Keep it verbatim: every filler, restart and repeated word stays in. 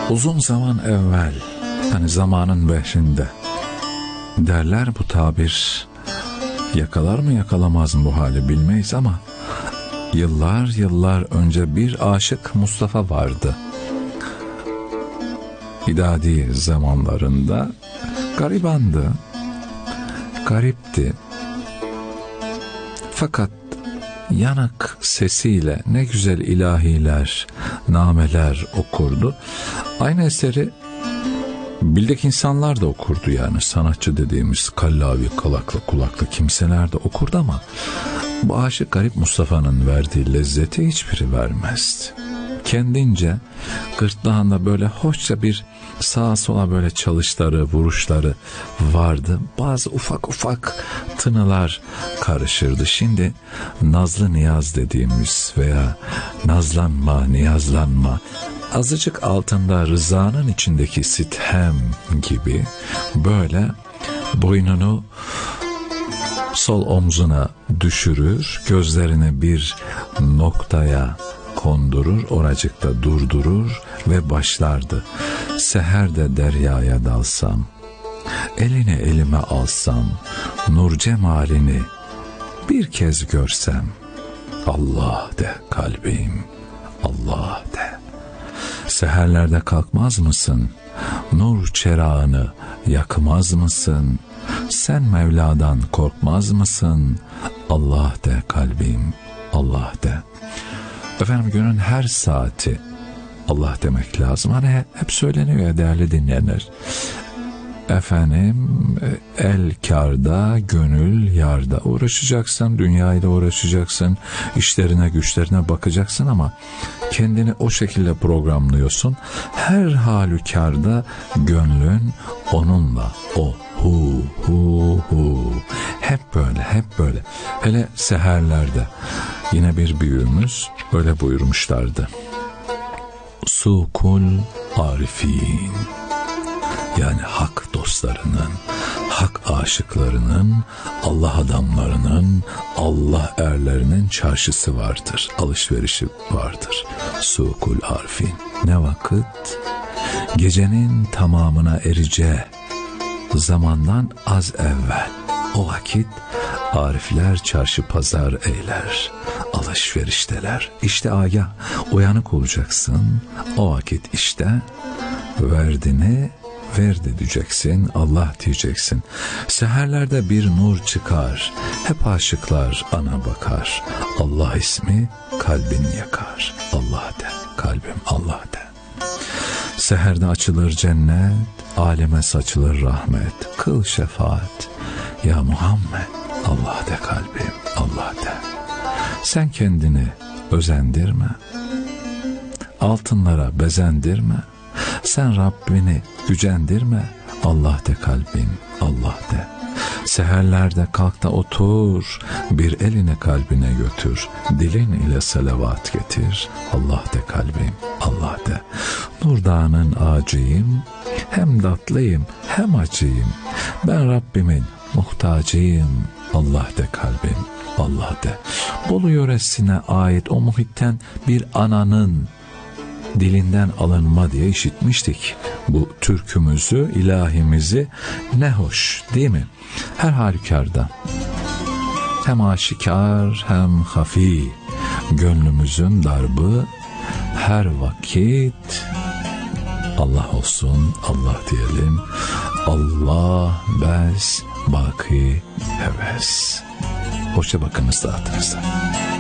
Uzun zaman evvel, hani zamanın beşinde derler, bu tabir yakalar mı yakalamaz mı bu hali bilmeyiz ama yıllar yıllar önce bir aşık Mustafa vardı. İdadi zamanlarında garibandı, garipti. Fakat yanık sesiyle ne güzel ilahiler, nameler okurdu. Aynı eseri bildik insanlar da okurdu, yani sanatçı dediğimiz kallavi, kalaklı, kulaklı kimseler de okurdu ama bu aşık garip Mustafa'nın verdiği lezzeti hiçbiri vermezdi. Kendince gırtlağında böyle hoşça bir sağa sola böyle çalışları, vuruşları vardı. Bazı ufak ufak tınılar karışırdı. Şimdi nazlı niyaz dediğimiz veya nazlanma, niyazlanma, azıcık altında rızanın içindeki sitem gibi böyle boynunu sol omzuna düşürür, gözlerini bir noktaya kondurur, oracıkta durdurur ve başlardı. Seherde deryaya dalsam, elini elime alsam, nur cemalini bir kez görsem, Allah de kalbim, Allah de. Seherlerde kalkmaz mısın? Nur çerağını yakmaz mısın? Sen Mevla'dan korkmaz mısın? Allah de kalbim, Allah de. Efendim, günün her saati Allah demek lazım. Hani hep söyleniyor ya değerli dinleyenler. Efendim, el kârda, gönül yarda. Uğraşacaksın, dünyayla uğraşacaksın, işlerine güçlerine bakacaksın ama kendini o şekilde programlıyorsun. Her halükarda gönlün onunla, o hu hu hu. Hep böyle, hep böyle. Hele seherlerde yine bir büyüğümüz öyle buyurmuşlardı. Sukul arifin, yani hak dostlarının, hak aşıklarının, Allah adamlarının, Allah erlerinin çarşısı vardır, alışverişi vardır. Sukul arifin. Ne vakit? Gecenin tamamına erice zamandan az evvel. O vakit arifler çarşı pazar eyler, alışverişteler. İşte agah, uyanık olacaksın. O vakit işte verdini verdi diyeceksin, Allah diyeceksin. Seherlerde bir nur çıkar, hep aşıklar ana bakar. Allah ismi kalbin yakar. Allah de kalbim, Allah de. Seherde açılır cennet, aleme saçılır rahmet. Kıl şefaat ya Muhammed, Allah de kalbim, Allah de. Sen kendini özendirme, altınlara bezendirme. Sen Rabbini gücendirme, Allah de kalbim, Allah de. Seherlerde kalk da otur, bir elini kalbine götür, dilin ile selavat getir, Allah de kalbim, Allah de. Nur Dağı'nın ağacıyım, hem tatlıyım hem acıyım, ben Rabbimin muhtacıyım, Allah de kalbim, Allah de. Bolu yöresine ait o muhitten bir ananın dilinden alınma diye işitmiştik bu türkümüzü, ilahimizi. Ne hoş değil mi? Her halükarda hem aşikar hem hafi gönlümüzün darbı her vakit Allah olsun, Allah diyelim. Allah bes baki heves. Hoşça bakınız da hatırınızda.